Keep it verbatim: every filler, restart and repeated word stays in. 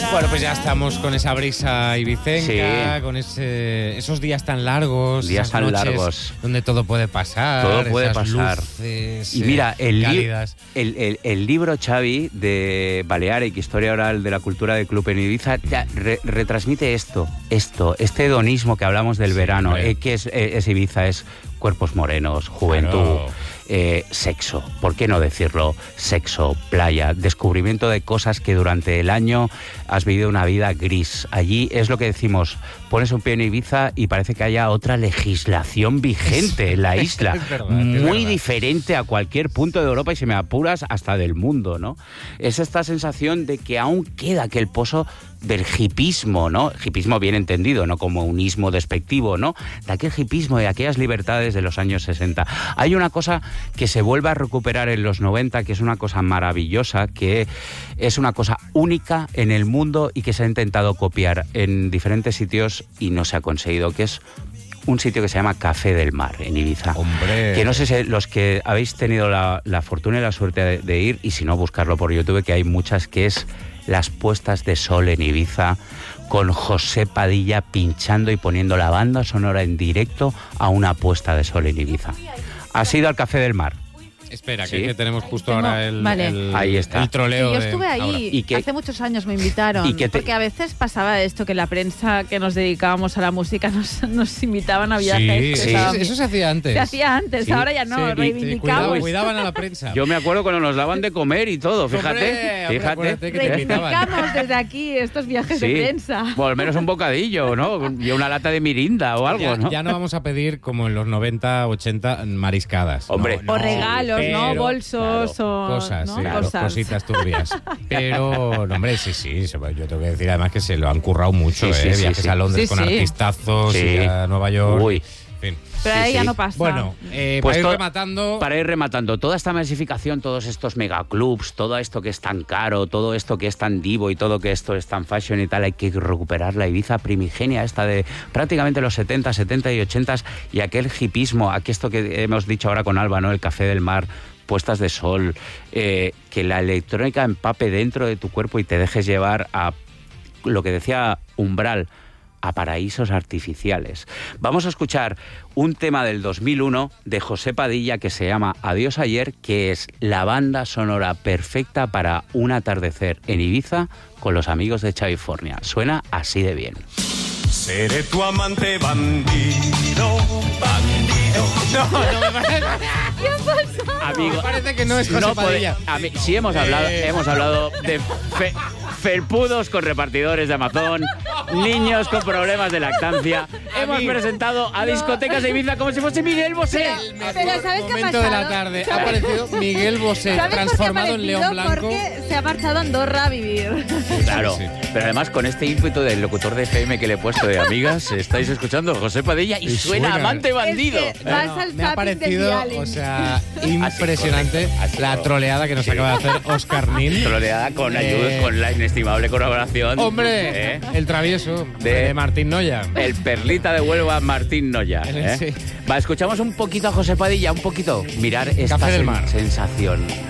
Bueno, pues ya estamos con esa brisa ibicenca, Sí. con ese, esos días tan largos, Días esas tan noches largos. donde todo puede pasar, Todo puede esas pasar. luces, Y mira, eh, el, li- cálidas. el, el, el libro, Xavi, de Balearic, Historia Oral de la Cultura del Club en Ibiza, ya re- retransmite esto, esto, este hedonismo que hablamos del Sí, verano, hombre. eh, que es, eh, es Ibiza, es cuerpos morenos, juventud, Claro. eh, sexo, ¿por qué no decirlo? Sexo, playa, descubrimiento de cosas que durante el año has vivido una vida gris. Allí es lo que decimos, pones un pie en Ibiza y parece que haya otra legislación vigente en la isla, Es verdad, es muy verdad. diferente a cualquier punto de Europa y, si me apuras, hasta del mundo, ¿no? Es esta sensación de que aún queda aquel pozo del hipismo, ¿no? Hipismo bien entendido, no como un ismo despectivo, ¿no? De aquel hipismo, de aquellas libertades de los años sesenta. Hay una cosa que se vuelve a recuperar en los noventa, que es una cosa maravillosa, que es una cosa única en el mundo y que se ha intentado copiar en diferentes sitios y no se ha conseguido, que es un sitio que se llama Café del Mar, en Ibiza. Hombre. Que no sé si los que habéis tenido la, la fortuna y la suerte de, de ir, y si no, buscarlo por YouTube, que hay muchas, que es las puestas de sol en Ibiza, con José Padilla pinchando y poniendo la banda sonora en directo a una puesta de sol en Ibiza. ¿Has ido al Café del Mar? Espera, Sí. que, que tenemos justo Tengo- ahora el, vale. el, Ahí está. el troleo. Yo de estuve ahora. ahí, ¿Y qué- hace muchos años me invitaron, ¿Y qué te- porque a veces pasaba esto, que la prensa que nos dedicábamos a la música nos, nos invitaban a viajes. Sí, que sí. estaban Eso, eso se hacía antes. Se hacía antes, Sí, ahora ya no, Sí, y- y reivindicamos. cuidaban, cuidaban a la prensa. Yo me acuerdo cuando nos daban de comer y todo, fíjate. Hombre, hombre, fíjate. acuérdate que te invitaban. Reivindicamos desde aquí estos viajes de Sí. prensa. Bueno, al menos un bocadillo, ¿no? Y una lata de mirinda o algo, ya, ¿no? ya no vamos a pedir como en los noventa, ochenta mariscadas. Hombre. No, O no, regalos, ¿no? pero- Bolsos o Cosas, ¿no? sí, claro. Cosas. cositas turbias. Pero, no, hombre, sí, sí, se- yo tengo que decir además que se lo han currado mucho, Sí, sí, ¿eh? sí, Viajes sí. a Londres Sí, con sí. artistazos Sí. y a Nueva York. Uy. En fin. Pero Sí, ahí ya sí. no pasa. Bueno, eh, Pues para ir to- rematando... Para ir rematando, toda esta masificación, todos estos megaclubs, todo esto que es tan caro, todo esto que es tan divo y todo que esto es tan fashion y tal, hay que recuperar la Ibiza primigenia, esta de prácticamente los setenta, setenta y ochenta, y aquel hipismo, aquí esto que hemos dicho ahora con Alba, ¿no? El Café del Mar, puestas de sol, eh, que la electrónica empape dentro de tu cuerpo y te dejes llevar a lo que decía Umbral, a paraísos artificiales. Vamos a escuchar un tema del dos mil uno de José Padilla que se llama Adiós Ayer, que es la banda sonora perfecta para un atardecer en Ibiza con los amigos de California. Suena así de bien. Seré tu amante bandido, bandido. No, no me parece, Amigo, me parece que no es José no puede- Padilla. a mí- sí hemos hablado, Eh. hemos hablado de fe- felpudos con repartidores de Amazon, niños con problemas de lactancia. Hemos Amigo. presentado a discotecas de Ibiza como si fuese Miguel Bosé. Pero ¿sabes qué ha momento de la pasado? tarde ha ¿Sabes? aparecido Miguel Bosé, ¿Sabes por qué ha transformado en aparecido? León Blanco. Porque se ha marchado a Andorra a vivir. Claro, Sí, sí. pero además con este ímpetu del locutor de F M que le he puesto de amigas, estáis escuchando José Padilla y, Y suena, suena. amante bandido. Es que vas No, al me ha zapping del parecido, dialing. o sea, impresionante correcto, así la correcto. troleada que nos Sí. acaba de hacer Oscar Nin. Troleada con Eh. ayuda, con la inestimable colaboración. Hombre, ¿eh? el travieso De- de, Martín Noya. El perlita de Huelva, Martín Noya. El- ¿eh? sí. Va, escuchamos un poquito a José Padilla, un poquito. Mirar esta Café del sen- Mar. sensación.